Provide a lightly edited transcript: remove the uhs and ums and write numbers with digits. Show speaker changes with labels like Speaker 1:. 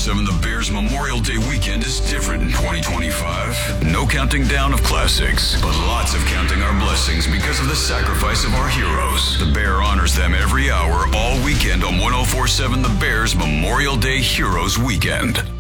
Speaker 1: 1047 The Bears Memorial Day weekend is different in 2025. No counting down of classics, but lots of counting our blessings because of the sacrifice of our heroes. The Bear honors them every hour all weekend on 1047 The Bears Memorial Day Heroes Weekend.